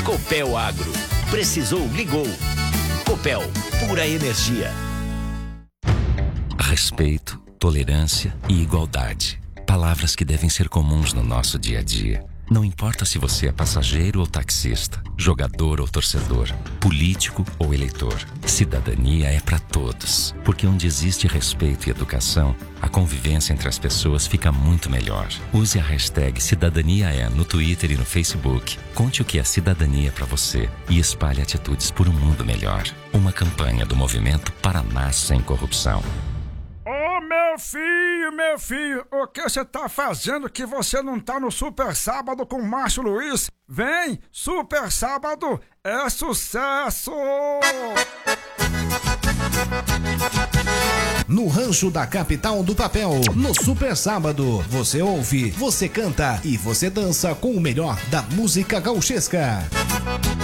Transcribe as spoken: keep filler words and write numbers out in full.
Copel Agro. Precisou, ligou. Copel, pura energia. Respeito, tolerância e igualdade. Palavras que devem ser comuns no nosso dia a dia. Não importa se você é passageiro ou taxista, jogador ou torcedor, político ou eleitor. Cidadania é para todos, porque onde existe respeito e educação, a convivência entre as pessoas fica muito melhor. Use a hashtag Cidadania é no Twitter e no Facebook. Conte o que é cidadania para você e espalhe atitudes por um mundo melhor. Uma campanha do movimento Paraná Sem Corrupção. Ô, meu filho, meu filho, o que você tá fazendo que você não tá no Super Sábado com o Márcio Luiz? Vem, Super Sábado é sucesso! No Rancho da Capital do Papel, no Super Sábado, você ouve, você canta e você dança com o melhor da música gauchesca.